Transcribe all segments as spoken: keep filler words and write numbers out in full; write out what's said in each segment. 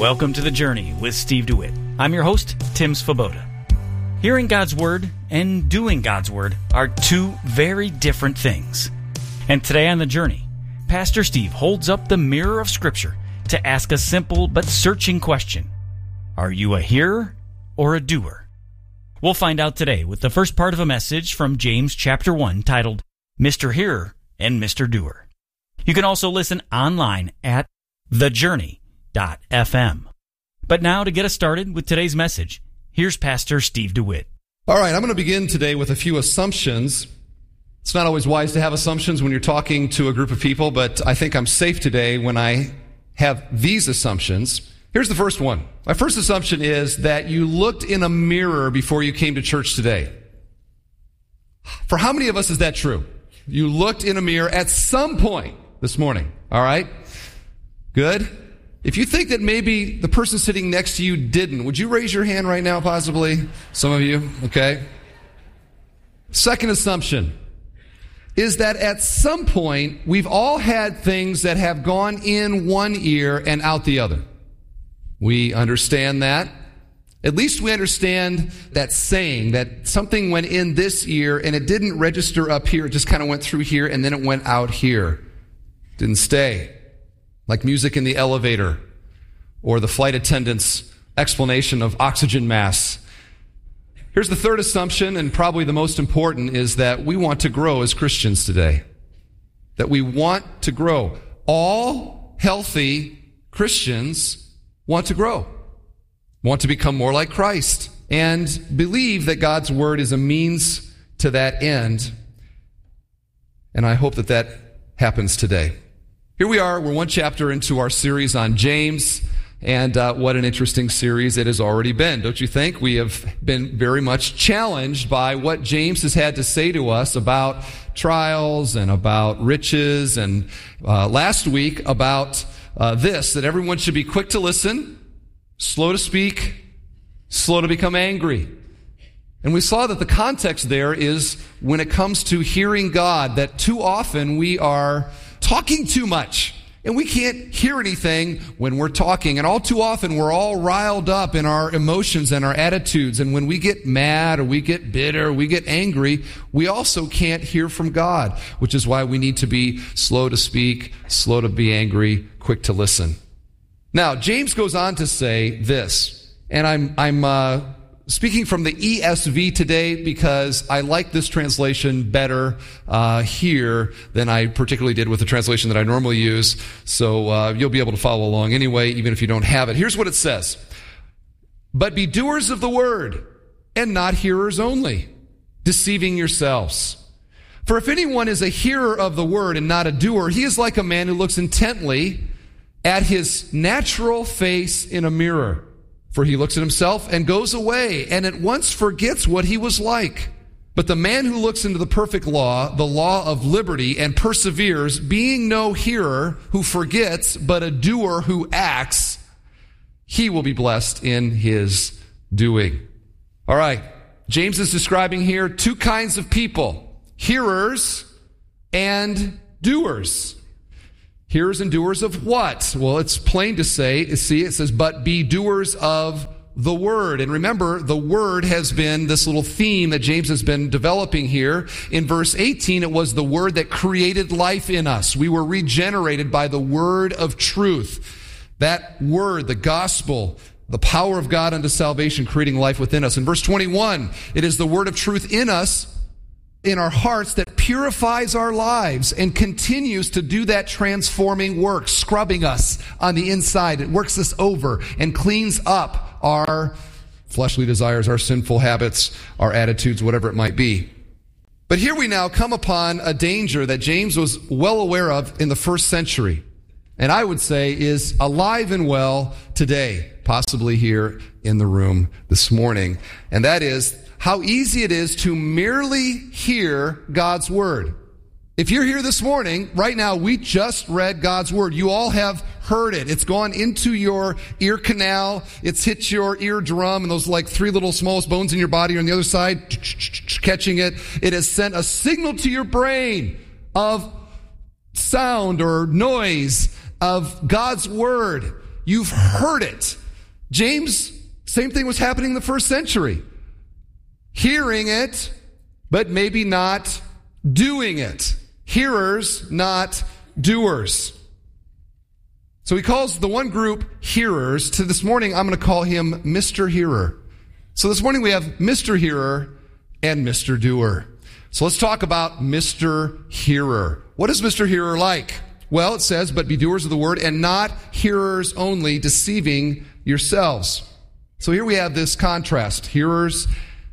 Welcome to The Journey with Steve DeWitt. I'm your host, Tim Svoboda. Hearing God's Word and doing God's Word are two very different things. And today on The Journey, Pastor Steve holds up the mirror of Scripture to ask a simple but searching question. Are you a hearer or a doer? We'll find out today with the first part of a message from James chapter one titled, Mister Hearer and Mister Doer. You can also listen online at the journey dot f m. But now to get us started with today's message, here's Pastor Steve DeWitt. All right, I'm going to begin today with a few assumptions. It's not always wise to have assumptions when you're talking to a group of people, but I think I'm safe today when I have these assumptions. Here's the first one. My first assumption is that you looked in a mirror before you came to church today. For how many of us is that true? You looked in a mirror at some point this morning, all right? Good. If you think that maybe the person sitting next to you didn't, would you raise your hand right now, possibly? Some of you, okay? Second assumption is that at some point, we've all had things that have gone in one ear and out the other. We understand that. At least we understand that saying that something went in this ear and it didn't register up here. It just kind of went through here and then it went out here. Didn't stay. Like music in the elevator or the flight attendant's explanation of oxygen mass. Here's the third assumption, and probably the most important, is that we want to grow as Christians today. That we want to grow. All healthy Christians want to grow. Want to become more like Christ. And believe that God's Word is a means to that end. And I hope that that happens today. Here we are, we're one chapter into our series on James, and uh, what an interesting series it has already been, don't you think? We have been very much challenged by what James has had to say to us about trials and about riches, and uh, last week about uh, this, that everyone should be quick to listen, slow to speak, slow to become angry. And we saw that the context there is when it comes to hearing God, that too often we are talking too much, and we can't hear anything when we're talking. And all too often, we're all riled up in our emotions and our attitudes. And when we get mad or we get bitter, or we get angry, we also can't hear from God, which is why we need to be slow to speak, slow to be angry, quick to listen. Now, James goes on to say this, and I'm, I'm, uh, speaking from the E S V today because I like this translation better uh, here than I particularly did with the translation that I normally use. So uh, you'll be able to follow along anyway, even if you don't have it. Here's what it says. But be doers of the word and not hearers only, deceiving yourselves. For if anyone is a hearer of the word and not a doer, he is like a man who looks intently at his natural face in a mirror. For he looks at himself and goes away and at once forgets what he was like. But the man who looks into the perfect law, the law of liberty, and perseveres, being no hearer who forgets, but a doer who acts, he will be blessed in his doing. All right. James is describing here two kinds of people, hearers and doers. Hearers and doers of what? Well, it's plain to say, see, it says, but be doers of the word. And remember, the word has been this little theme that James has been developing here. In verse eighteen, it was the word that created life in us. We were regenerated by the word of truth. That word, the gospel, the power of God unto salvation, creating life within us. In verse twenty-one, it is the word of truth in us, in our hearts, that purifies our lives and continues to do that transforming work, scrubbing us on the inside. It works us over and cleans up our fleshly desires, our sinful habits, our attitudes, whatever it might be. But here we now come upon a danger that James was well aware of in the first century, and I would say is alive and well today, possibly here in the room this morning, and that is how easy it is to merely hear God's word. If you're here this morning, right now, we just read God's word. You all have heard it. It's gone into your ear canal. It's hit your eardrum, and those like three little smallest bones in your body are on the other side, catching it. It has sent a signal to your brain of sound or noise of God's word. You've heard it. James, same thing was happening in the first century. Hearing it, but maybe not doing it. Hearers, not doers. So he calls the one group hearers. To this morning, I'm going to call him Mister Hearer. So this morning we have Mister Hearer and Mister Doer. So let's talk about Mister Hearer. What is Mister Hearer like? Well, it says, but be doers of the word and not hearers only, deceiving yourselves. So here we have this contrast. Hearers,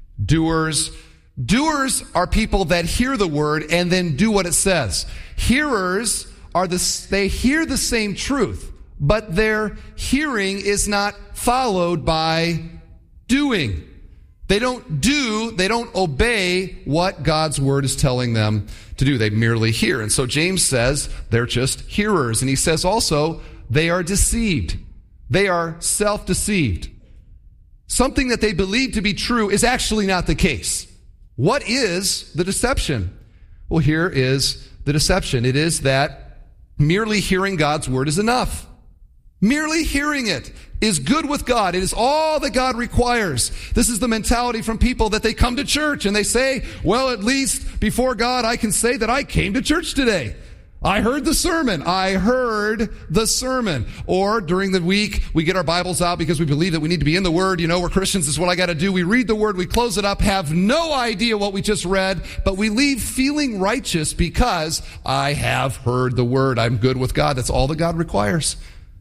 doers. Doers are people that hear the word and then do what it says. Hearers are the, they hear the same truth, but their hearing is not followed by doing. They don't do, they don't obey what God's word is telling them to do. They merely hear. And so James says they're just hearers. And he says also they are deceived. They are self-deceived. Something that they believe to be true is actually not the case. What is the deception? Well, here is the deception. It is that merely hearing God's word is enough. Merely hearing it is good with God. It is all that God requires. This is the mentality from people that they come to church and they say, well, at least before God, I can say that I came to church today. I heard the sermon. I heard the sermon. Or during the week, we get our Bibles out because we believe that we need to be in the Word. You know, we're Christians. This is what I got to do. We read the Word. We close it up, have no idea what we just read, but we leave feeling righteous because I have heard the Word. I'm good with God. That's all that God requires.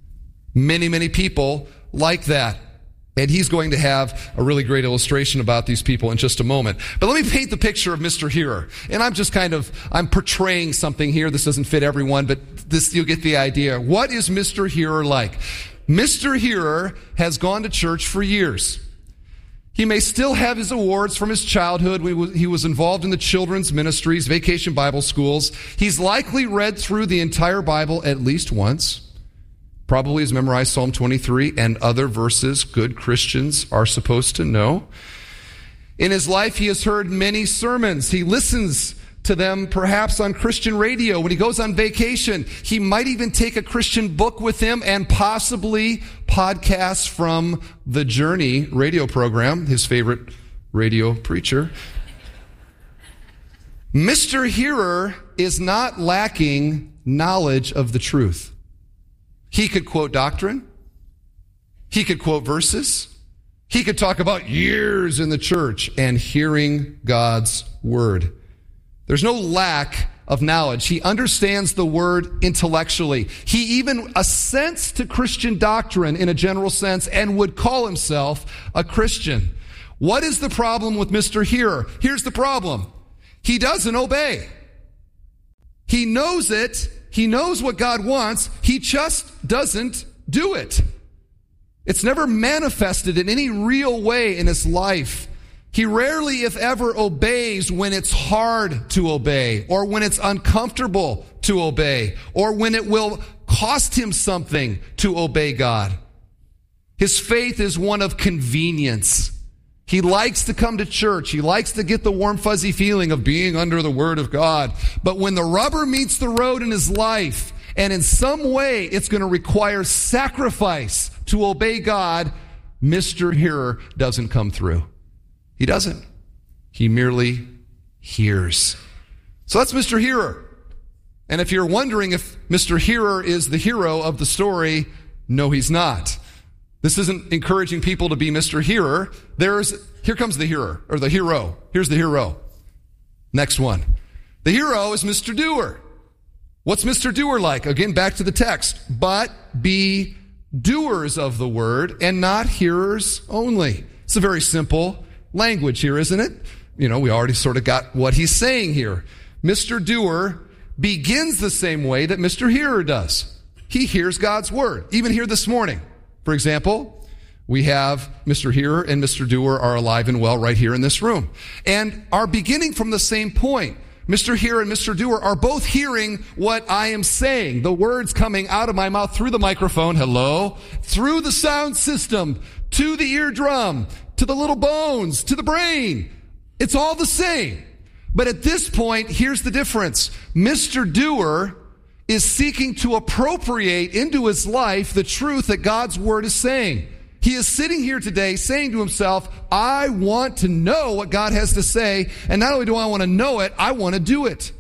Many, many people like that. And he's going to have a really great illustration about these people in just a moment. But let me paint the picture of Mister Hearer. And I'm just kind of, I'm portraying something here. This doesn't fit everyone, but this, you'll get the idea. What is Mister Hearer like? Mister Hearer has gone to church for years. He may still have his awards from his childhood. He was involved in the children's ministries, vacation Bible schools. He's likely read through the entire Bible at least once. Probably has memorized Psalm twenty-three and other verses good Christians are supposed to know. In his life, he has heard many sermons. He listens to them perhaps on Christian radio. When he goes on vacation, he might even take a Christian book with him and possibly podcasts from the Journey radio program, his favorite radio preacher. Mister Hearer is not lacking knowledge of the truth. He could quote doctrine. He could quote verses. He could talk about years in the church and hearing God's word. There's no lack of knowledge. He understands the word intellectually. He even assents to Christian doctrine in a general sense and would call himself a Christian. What is the problem with Mister Hearer? Here's the problem. He doesn't obey. He knows it. He knows what God wants. He just doesn't do it. It's never manifested in any real way in his life. He rarely, if ever, obeys when it's hard to obey, or when it's uncomfortable to obey, or when it will cost him something to obey God. His faith is one of convenience. He likes to come to church. He likes to get the warm, fuzzy feeling of being under the Word of God. But when the rubber meets the road in his life, and in some way it's going to require sacrifice to obey God, Mister Hearer doesn't come through. He doesn't. He merely hears. So that's Mister Hearer. And if you're wondering if Mister Hearer is the hero of the story, no, he's not. This isn't encouraging people to be Mister Hearer. There's, here comes the hearer, or the hero. Here's the hero. Next one. The hero is Mister Doer. What's Mister Doer like? Again, back to the text. But be doers of the word and not hearers only. It's a very simple language here, isn't it? You know, we already sort of got what he's saying here. Mister Doer begins the same way that Mister Hearer does. He hears God's word. Even here this morning. For example, we have Mister Hearer and Mister Doer are alive and well right here in this room. And are beginning from the same point. Mister Hearer and Mister Doer are both hearing what I am saying. The words coming out of my mouth through the microphone, hello, through the sound system, to the eardrum, to the little bones, to the brain. It's all the same. But at this point, here's the difference. Mister Doer is seeking to appropriate into his life the truth that God's word is saying. He is sitting here today saying to himself, I want to know what God has to say, and not only do I want to know it, I want to do it.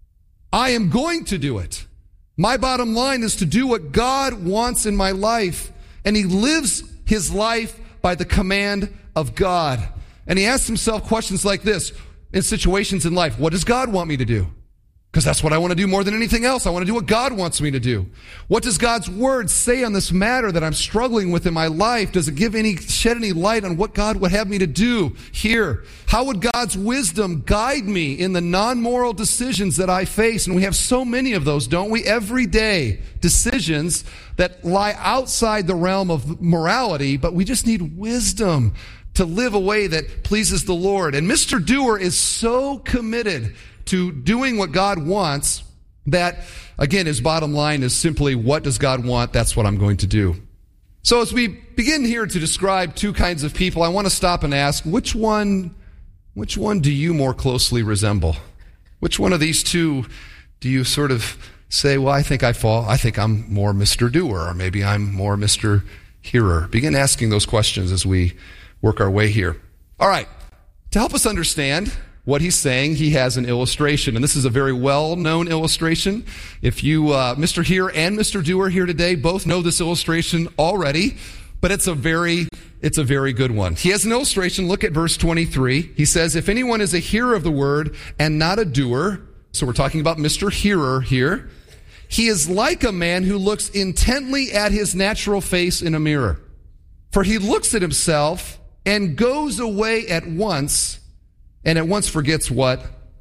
I am going to do it. My bottom line is to do what God wants in my life, and he lives his life by the command of God. And he asks himself questions like this in situations in life. What does God want me to do? Because that's what I want to do more than anything else. I want to do what God wants me to do. What does God's word say on this matter that I'm struggling with in my life? Does it give any, shed any light on what God would have me to do here? How would God's wisdom guide me in the non-moral decisions that I face? And we have so many of those, don't we? Every day, decisions that lie outside the realm of morality, but we just need wisdom to live a way that pleases the Lord. And Mister Doer is so committed to doing what God wants that, again, his bottom line is simply, what does God want? That's what I'm going to do. So as we begin here to describe two kinds of people, I want to stop and ask, which one, which one do you more closely resemble? Which one of these two do you sort of say, well, I think I fall, I think I'm more Mister Doer, or maybe I'm more Mister Hearer? Begin asking those questions as we work our way here. All right. To help us understand what he's saying, he has an illustration, and this is a very well-known illustration. If you, uh, Mister Hearer and Mister Doer here today, both know this illustration already, but it's a very, it's a very good one. He has an illustration. Look at verse twenty-three. He says, if anyone is a hearer of the word and not a doer, so we're talking about Mister Hearer here, he is like a man who looks intently at his natural face in a mirror. For he looks at himself and goes away at once, and at once forgets what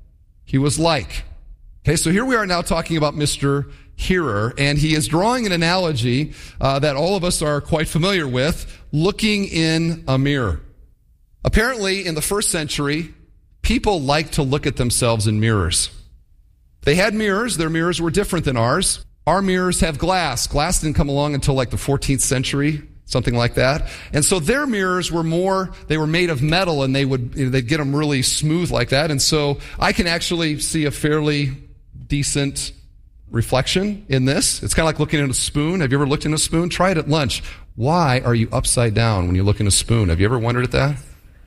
he was like. Okay, so here we are now talking about Mister Hearer, and he is drawing an analogy uh, that all of us are quite familiar with, looking in a mirror. Apparently, in the first century, people liked to look at themselves in mirrors. They had mirrors. Their mirrors were different than ours. Our mirrors have glass. Glass didn't come along until like the fourteenth century. Something like that. And so their mirrors were more, they were made of metal, and they would, they'd get them really smooth like that. And so I can actually see a fairly decent reflection in this. It's kind of like looking in a spoon. Have you ever looked in a spoon? Try it at lunch. Why are you upside down when you look in a spoon? Have you ever wondered at that?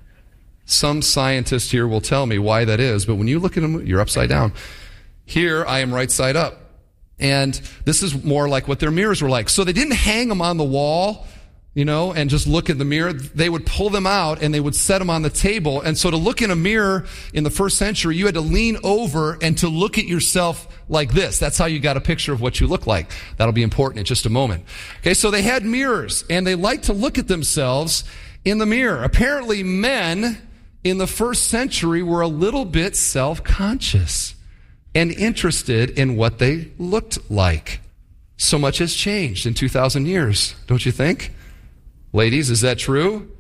Some scientist here will tell me why that is, but when you look at them, you're upside down. Here, I am right side up. And this is more like what their mirrors were like. So they didn't hang them on the wall, you know, and just look in the mirror. They would pull them out and they would set them on the table. And so to look in a mirror in the first century, you had to lean over and to look at yourself like this. That's how you got a picture of what you look like. That'll be important in just a moment. Okay, so they had mirrors, and they liked to look at themselves in the mirror. Apparently, men in the first century were a little bit self-conscious and interested in what they looked like. So much has changed in two thousand years, don't you think? Ladies, is that true?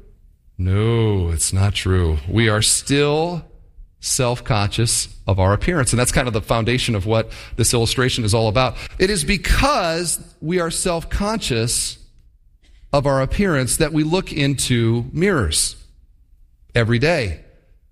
No, it's not true. We are still self-conscious of our appearance, and that's kind of the foundation of what this illustration is all about. It is because we are self-conscious of our appearance that we look into mirrors every day.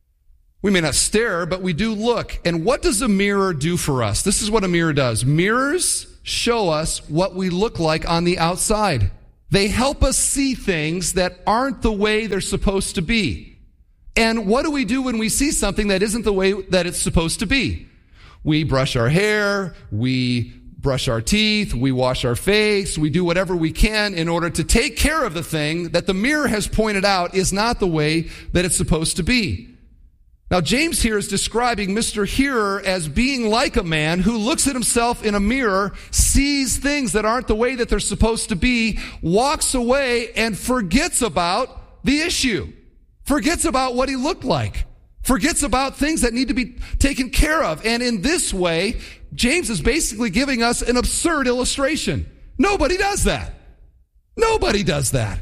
We may not stare, but we do look. And what does a mirror do for us? This is what a mirror does. Mirrors show us what we look like on the outside. They help us see things that aren't the way they're supposed to be. And what do we do when we see something that isn't the way that it's supposed to be? We brush our hair, we brush our teeth, we wash our face, we do whatever we can in order to take care of the thing that the mirror has pointed out is not the way that it's supposed to be. Now, James here is describing Mister Hearer as being like a man who looks at himself in a mirror, sees things that aren't the way that they're supposed to be, walks away, and forgets about the issue. Forgets about what he looked like. Forgets about things that need to be taken care of. And in this way, James is basically giving us an absurd illustration. Nobody does that. Nobody does that.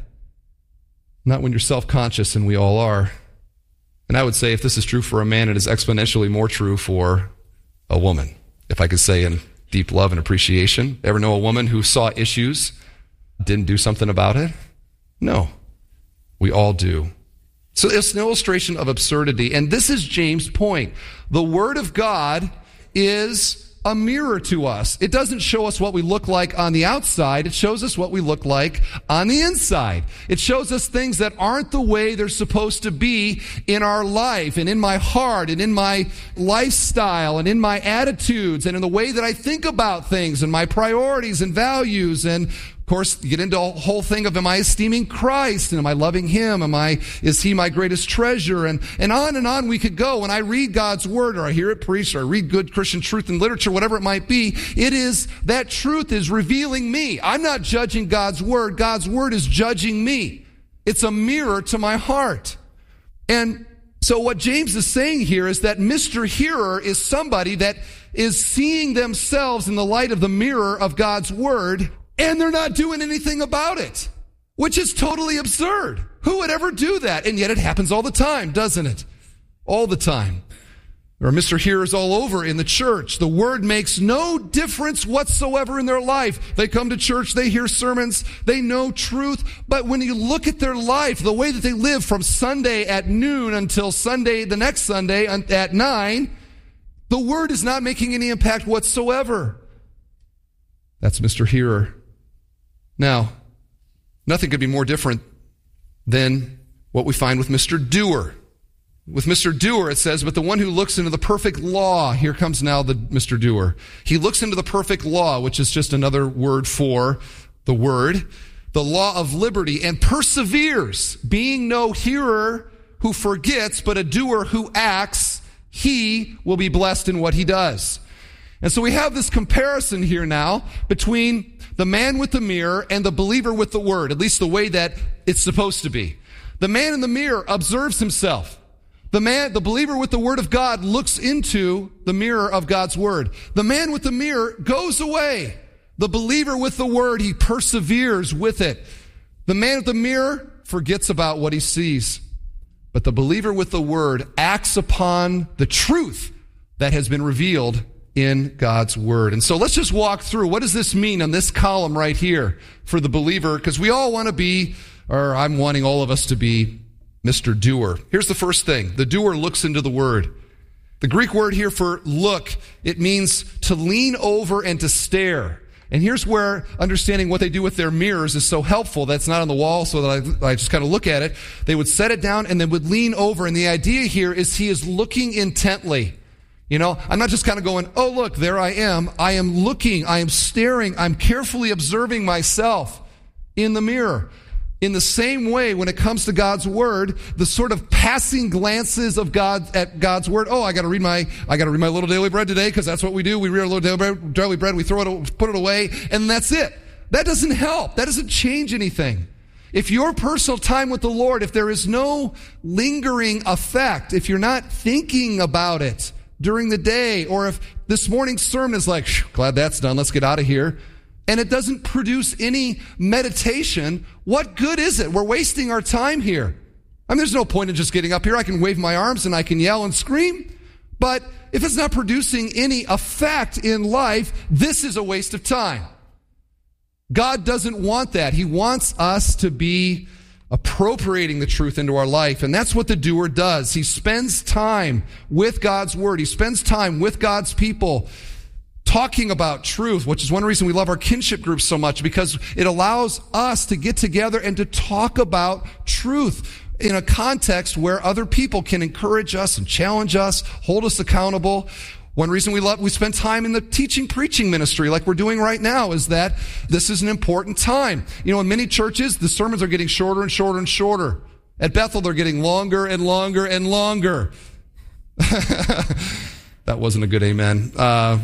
Not when you're self-conscious, and we all are. And I would say if this is true for a man, it is exponentially more true for a woman. If I could say in deep love and appreciation. Ever know a woman who saw issues, didn't do something about it? No. We all do. So it's an illustration of absurdity. And this is James' point. The Word of God is a mirror to us. It doesn't show us what we look like on the outside. It shows us what we look like on the inside. It shows us things that aren't the way they're supposed to be in our life and in my heart and in my lifestyle and in my attitudes and in the way that I think about things and my priorities and values. And of course, you get into a whole thing of, am I esteeming Christ? And am I loving Him? Am I, is He my greatest treasure? And, and on and on we could go. When I read God's Word, or I hear it preached, or I read good Christian truth and literature, whatever it might be, it is, that truth is revealing me. I'm not judging God's Word. God's Word is judging me. It's a mirror to my heart. And so what James is saying here is that Mister Hearer is somebody that is seeing themselves in the light of the mirror of God's Word, and they're not doing anything about it, which is totally absurd. Who would ever do that? And yet it happens all the time, doesn't it? All the time. There are Mister Hearers all over in the church. The Word makes no difference whatsoever in their life. They come to church, they hear sermons, they know truth, but when you look at their life, the way that they live from Sunday at noon until Sunday, the next Sunday at nine, the Word is not making any impact whatsoever. That's Mister Hearer. Now, nothing could be more different than what we find with Mister Doer. With Mister Doer, it says, but the one who looks into the perfect law, here comes now the Mister Doer. He looks into the perfect law, which is just another word for the Word, the law of liberty, and perseveres, being no hearer who forgets, but a doer who acts, he will be blessed in what he does. And so we have this comparison here now between the man with the mirror and the believer with the Word, at least the way that it's supposed to be. The man in the mirror observes himself. The man, the believer with the Word of God looks into the mirror of God's Word. The man with the mirror goes away. The believer with the Word, he perseveres with it. The man with the mirror forgets about what he sees. But the believer with the Word acts upon the truth that has been revealed in God's Word. And so let's just walk through. What does this mean on this column right here for the believer? Because we all want to be, or I'm wanting all of us to be, Mister Doer. Here's the first thing. The doer looks into the Word. The Greek word here for look, it means to lean over and to stare. And here's where understanding what they do with their mirrors is so helpful. That's not on the wall, so that I, I just kind of look at it. They would set it down and then would lean over. And the idea here is he is looking intently. You know, I'm not just kind of going, oh, look, there I am. I am looking, I am staring, I'm carefully observing myself in the mirror. In the same way, when it comes to God's Word, the sort of passing glances of God at God's Word. Oh, I got to read my, I got to read my little daily bread today because that's what we do. We read our little daily bread, daily bread, we throw it, put it away, and that's it. That doesn't help. That doesn't change anything. If your personal time with the Lord, if there is no lingering effect, if you're not thinking about it during the day, or if this morning's sermon is like, glad that's done, let's get out of here, and it doesn't produce any meditation, what good is it? We're wasting our time here. I mean, there's no point in just getting up here. I can wave my arms and I can yell and scream, but if it's not producing any effect in life, this is a waste of time. God doesn't want that. He wants us to be appropriating the truth into our life. And that's what the doer does. He spends time with God's Word. He spends time with God's people talking about truth, which is one reason we love our kinship groups so much, because it allows us to get together and to talk about truth in a context where other people can encourage us and challenge us, hold us accountable. One reason we love, we spend time in the teaching, preaching ministry like we're doing right now is that this is an important time. You know, in many churches, the sermons are getting shorter and shorter and shorter. At Bethel, they're getting longer and longer and longer. That wasn't a good amen. Uh,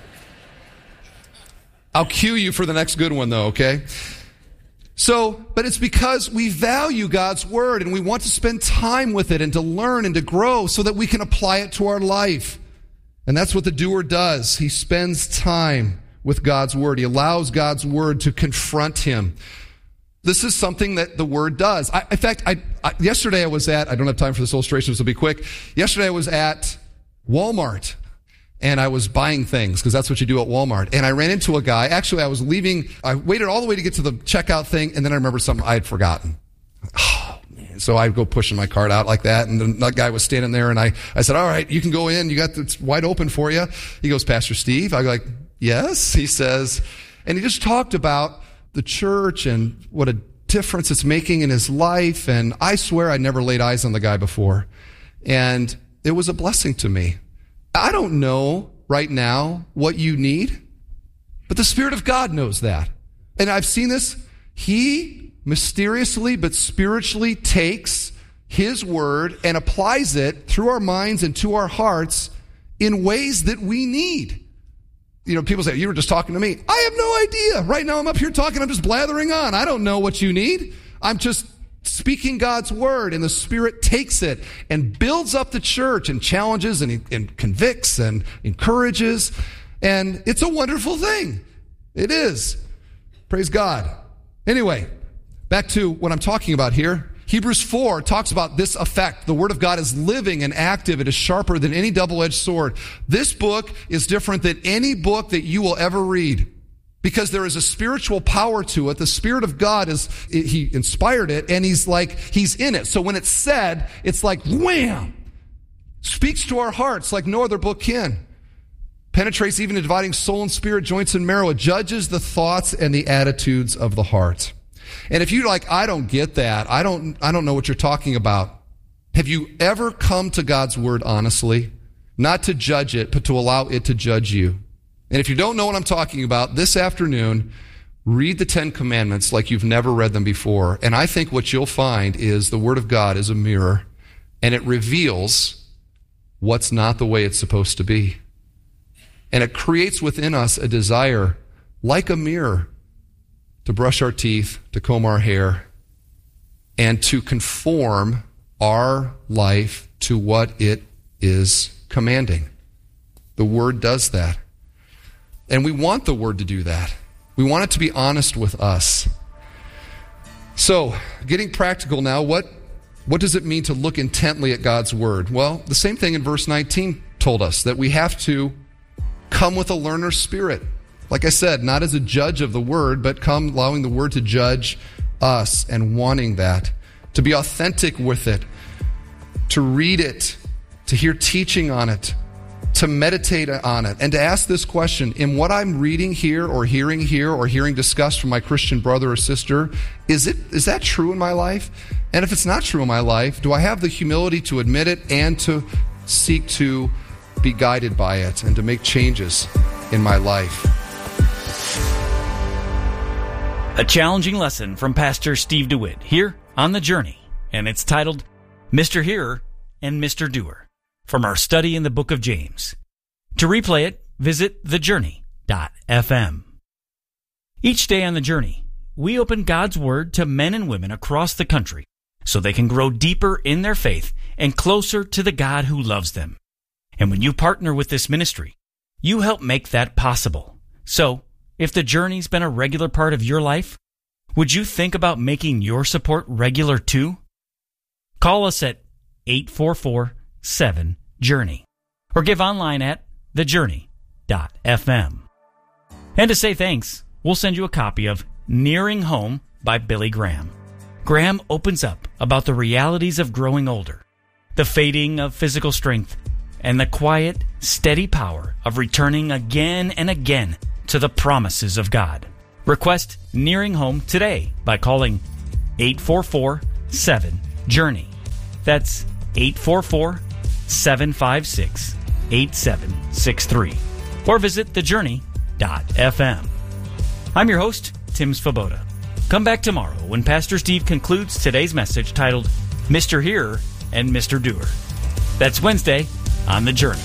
I'll cue you for the next good one though, okay? So, but it's because we value God's Word and we want to spend time with it and to learn and to grow so that we can apply it to our life. And that's what the doer does. He spends time with God's Word. He allows God's Word to confront him. This is something that the Word does. I, in fact, I, I, yesterday I was at, I don't have time for this illustration, so it'll be quick. Yesterday I was at Walmart. And I was buying things, because that's what you do at Walmart. And I ran into a guy. Actually, I was leaving. I waited all the way to get to the checkout thing, and then I remembered something I had forgotten. Oh, man. So I go pushing my cart out like that, and the guy was standing there, and I, I said, all right, you can go in. You got it's wide open for you. He goes, Pastor Steve? I go like, yes. He says, and he just talked about the church and what a difference it's making in his life. And I swear I never laid eyes on the guy before. And it was a blessing to me. I don't know right now what you need, but the Spirit of God knows that. And I've seen this. He mysteriously but spiritually takes His word and applies it through our minds and to our hearts in ways that we need. You know, people say, you were just talking to me. I have no idea. Right now I'm up here talking, I'm just blathering on. I don't know what you need. I'm just speaking God's word, and the Spirit takes it and builds up the church and challenges and, and convicts and encourages. And it's a wonderful thing. It is. Praise God. Anyway, back to what I'm talking about here. Hebrews four talks about this effect. The Word of God is living and active. It is sharper than any double-edged sword. This book is different than any book that you will ever read because there is a spiritual power to it. The Spirit of God is, He inspired it, and He's like, He's in it. So when it's said, it's like, wham! Speaks to our hearts like no other book can. Penetrates even to dividing soul and spirit, joints and marrow. It judges the thoughts and the attitudes of the heart. And if you're like, I don't get that, I don't, I don't know what you're talking about. Have you ever come to God's word honestly? Not to judge it, but to allow it to judge you. And if you don't know what I'm talking about, this afternoon, read the Ten Commandments like you've never read them before. And I think what you'll find is the Word of God is a mirror, and it reveals what's not the way it's supposed to be. And it creates within us a desire, like a mirror, to brush our teeth, to comb our hair, and to conform our life to what it is commanding. The Word does that. And we want the Word to do that. We want it to be honest with us. So, getting practical now, what, what does it mean to look intently at God's Word? Well, the same thing in verse nineteen told us, that we have to come with a learner's spirit. Like I said, not as a judge of the Word, but come allowing the Word to judge us and wanting that. To be authentic with it. To read it. To hear teaching on it. To meditate on it. And to ask this question, in what I'm reading here or hearing here or hearing discussed from my Christian brother or sister, is it is that true in my life? And if it's not true in my life, do I have the humility to admit it and to seek to be guided by it and to make changes in my life? A challenging lesson from Pastor Steve DeWitt here on The Journey, and it's titled Mister Hearer and Mister Doer, from our study in the book of James. To replay it, visit the journey dot f m. Each day on The Journey, we open God's Word to men and women across the country so they can grow deeper in their faith and closer to the God who loves them. And when you partner with this ministry, you help make that possible. So, if The Journey's been a regular part of your life, would you think about making your support regular too? Call us at eight four four, seven, journey or give online at the journey dot f m. And to say thanks, we'll send you a copy of Nearing Home by Billy Graham. Graham opens up about the realities of growing older, the fading of physical strength, and the quiet, steady power of returning again and again to the promises of God. Request Nearing Home today by calling eight four four, seven, journey. That's eight four four, seven five six, eight seven six three. Or visit the journey dot f m. I'm your host, Tim Svoboda. Come back tomorrow when Pastor Steve concludes today's message titled Mister Hearer and Mister Doer. That's Wednesday on The Journey.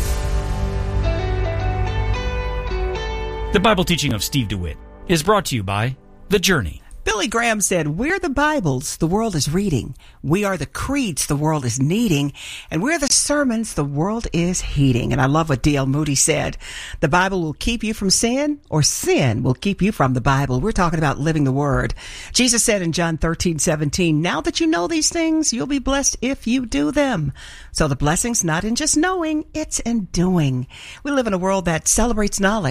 The Bible teaching of Steve DeWitt is brought to you by The Journey. Billy Graham said, we're the Bibles the world is reading. We are the creeds the world is needing. And we're the sermons the world is heeding. And I love what D L Moody said. The Bible will keep you from sin, or sin will keep you from the Bible. We're talking about living the Word. Jesus said in John thirteen seventeen, now that you know these things, you'll be blessed if you do them. So the blessing's not in just knowing, it's in doing. We live in a world that celebrates knowledge,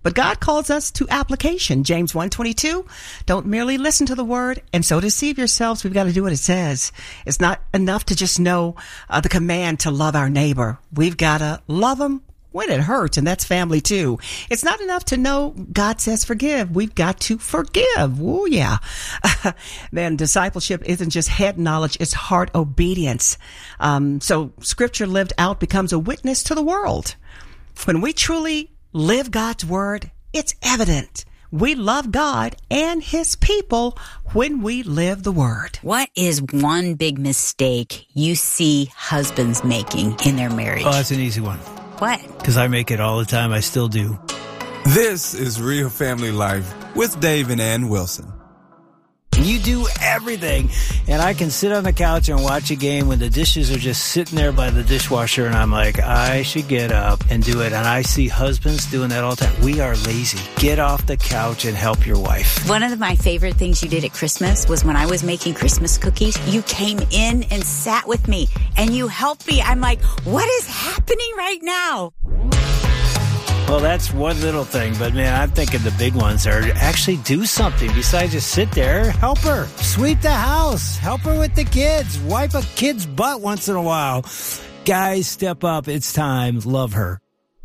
But God calls us to application. James one twenty-two, don't merely listen to the word and so deceive yourselves. We've got to do what it says. It's not enough to just know uh, the command to love our neighbor. We've got to love them when it hurts, and that's family too. It's not enough to know God says forgive. We've got to forgive. Oh yeah. Then discipleship isn't just head knowledge, it's heart obedience. Um, so scripture lived out becomes a witness to the world. When we truly live God's word, it's evident. We love God and his people when we live the word. What is one big mistake you see husbands making in their marriage? Oh, that's an easy one. What? Because I make it all the time. I still do. This is Real Family Life with Dave and Ann Wilson. You do everything. And I can sit on the couch and watch a game when the dishes are just sitting there by the dishwasher, and I'm like, I should get up and do it. And I see husbands doing that all the time. We are lazy. Get off the couch and help your wife. One of my favorite things you did at Christmas was when I was making Christmas cookies, you came in and sat with me and you helped me. I'm like, what is happening right now? Well, that's one little thing, but man, I'm thinking the big ones are actually do something besides just sit there. Help her. Sweep the house. Help her with the kids. Wipe a kid's butt once in a while. Guys, step up. It's time. Love her.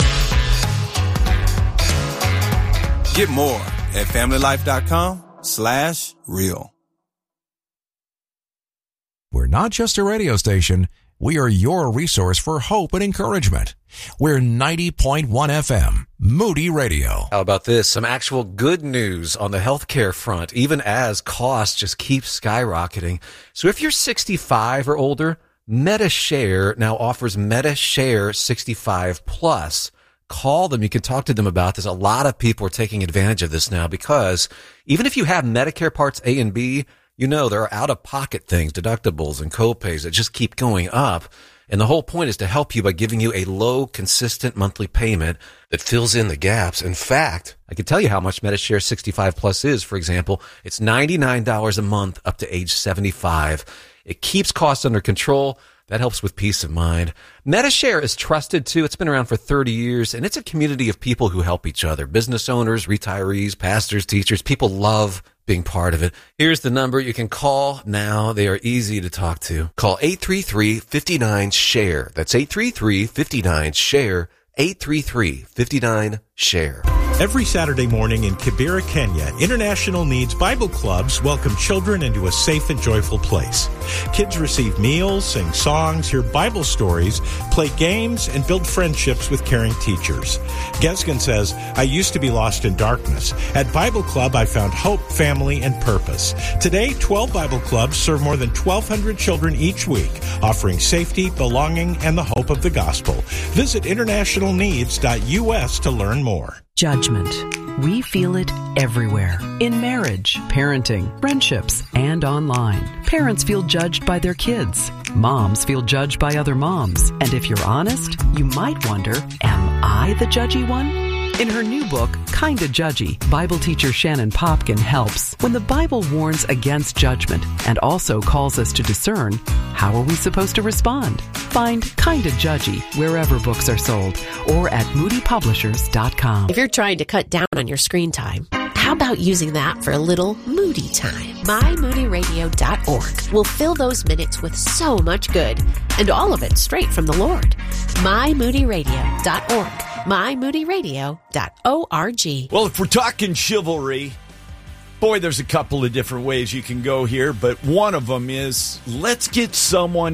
Get more at familylife.com slash real. We're not just a radio station. We are your resource for hope and encouragement. We're ninety point one F M, Moody Radio. How about this? Some actual good news on the healthcare front, even as costs just keep skyrocketing. So if you're sixty-five or older, MediShare now offers MediShare sixty-five plus. Call them. You can talk to them about this. A lot of people are taking advantage of this now because even if you have Medicare Parts A and B, you know, there are out-of-pocket things, deductibles and copays that just keep going up. And the whole point is to help you by giving you a low, consistent monthly payment that fills in the gaps. In fact, I can tell you how much MediShare sixty-five plus is. For example, it's ninety-nine dollars a month up to age seventy-five. It keeps costs under control. That helps with peace of mind. MediShare is trusted, too. It's been around for thirty years, and it's a community of people who help each other. Business owners, retirees, pastors, teachers. People love being part of it. Here's the number you can call now. They are easy to talk to. Call eight three three, five nine, SHARE. That's eight three three, five nine, SHARE. eight three three, five nine, SHARE. Every Saturday morning in Kibera, Kenya, International Needs Bible Clubs welcome children into a safe and joyful place. Kids receive meals, sing songs, hear Bible stories, play games, and build friendships with caring teachers. Gesgen says, I used to be lost in darkness. At Bible Club, I found hope, family, and purpose. Today, twelve Bible Clubs serve more than twelve hundred children each week, offering safety, belonging, and the hope of the gospel. Visit international needs dot U S to learn more. Judgment. We feel it everywhere. In marriage, parenting, friendships, and online. Parents feel judged by their kids. Moms feel judged by other moms. And if you're honest, you might wonder, am I the judgy one? In her new book, Kinda Judgy, Bible teacher Shannon Popkin helps. When the Bible warns against judgment and also calls us to discern, how are we supposed to respond? Find Kinda Judgy wherever books are sold or at moody publishers dot com. If you're trying to cut down on your screen time, how about using that for a little Moody time? my moody radio dot org will fill those minutes with so much good, and all of it straight from the Lord. my moody radio dot org. my moody radio dot org. Well, if we're talking chivalry, boy, there's a couple of different ways you can go here, but one of them is let's get someone